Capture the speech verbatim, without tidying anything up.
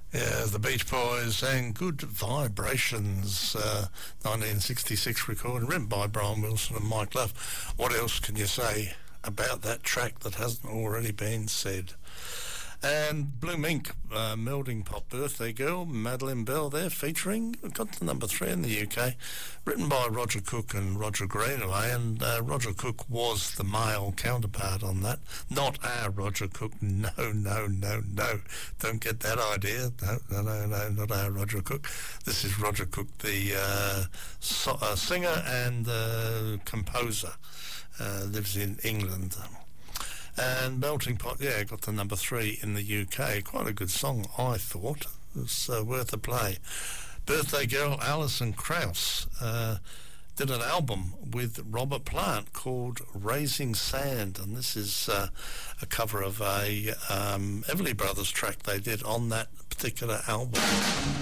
Yeah, the Beach Boys and Good Vibrations, uh, nineteen sixty-six recording, written by Brian Wilson and Mike Love. What else can you say about that track that hasn't already been said? And Blue Mink, uh, Melting Pot, Birthday Girl, Madeline Bell there featuring, got to number three in the U K, written by Roger Cook and Roger Greenaway, and uh, Roger Cook was the male counterpart on that, not our Roger Cook. No, no, no, no, don't get that idea. No, no, no, no, not our Roger Cook. This is Roger Cook, the uh, so, uh, singer and uh, composer, uh, lives in England. And Melting Pot, yeah, got to number three in the U K. Quite a good song, I thought. It was uh, worth a play. Birthday Girl, Alison Krauss, uh, did an album with Robert Plant called Raising Sand, and this is uh, a cover of a um, Everly Brothers track they did on that particular album.